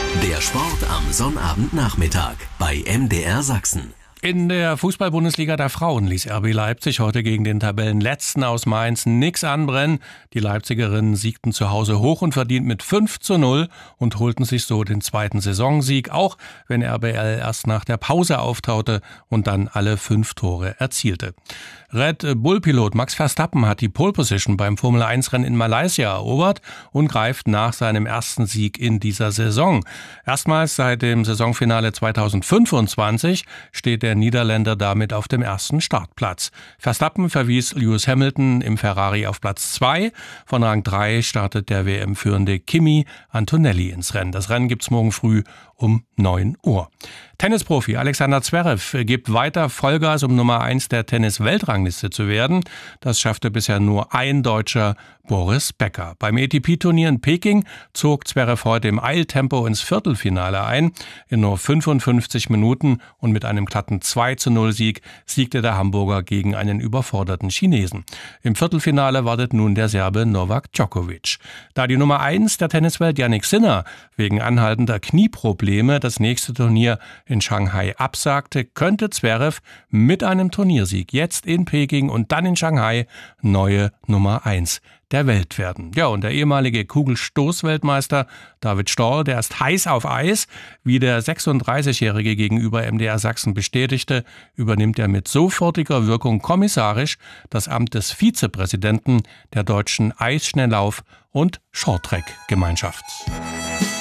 Der Sport am Sonnabendnachmittag bei MDR Sachsen. In der Fußball-Bundesliga der Frauen ließ RB Leipzig heute gegen den Tabellenletzten aus Mainz nix anbrennen. Die Leipzigerinnen siegten zu Hause hoch und verdient mit 5:0 und holten sich so den zweiten Saisonsieg, auch wenn RBL erst nach der Pause auftaute und dann alle 5 Tore erzielte. Red Bull-Pilot Max Verstappen hat die Pole Position beim Formel-1-Rennen in Malaysia erobert und greift nach seinem ersten Sieg in dieser Saison. Erstmals seit dem Saisonfinale 2025 steht der Niederländer damit auf dem ersten Startplatz. Verstappen verwies Lewis Hamilton im Ferrari auf Platz 2. Von Rang 3 startet der WM-führende Kimi Antonelli ins Rennen. Das Rennen gibt's morgen früh um 9 Uhr. Tennisprofi Alexander Zverev gibt weiter Vollgas, um Nummer 1 der Tennis-Weltrangliste zu werden. Das schaffte bisher nur ein Deutscher, Boris Becker. Beim ATP-Turnier in Peking zog Zverev heute im Eiltempo ins Viertelfinale ein. In nur 55 Minuten und mit einem glatten 2:0-Sieg siegte der Hamburger gegen einen überforderten Chinesen. Im Viertelfinale wartet nun der Serbe Novak Djokovic. Da die Nummer 1 der Tenniswelt Jannik Sinner wegen anhaltender Knieprobleme das nächste Turnier in Shanghai absagte, könnte Zverev mit einem Turniersieg jetzt in Peking und dann in Shanghai neue Nummer 1 der Welt werden. Ja, und der ehemalige Kugelstoßweltmeister David Storr, der ist heiß auf Eis. Wie der 36-Jährige gegenüber MDR Sachsen bestätigte, übernimmt er mit sofortiger Wirkung kommissarisch das Amt des Vizepräsidenten der deutschen Eisschnelllauf- und Shorttrack-Gemeinschaft.